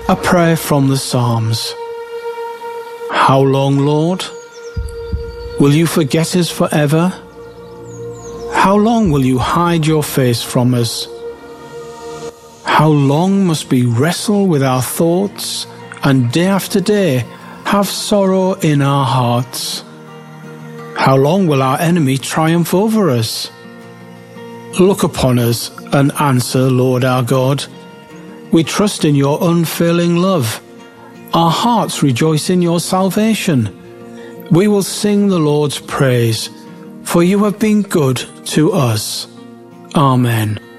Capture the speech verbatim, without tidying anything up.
A prayer from the Psalms. How long, Lord? Will you forget us forever? How long will you hide your face from us? How long must we wrestle with our thoughts and day after day have sorrow in our hearts? How long will our enemy triumph over us? Look upon us and answer, Lord our God. We trust in your unfailing love. Our hearts rejoice in your salvation. We will sing the Lord's praise, for you have been good to us. Amen.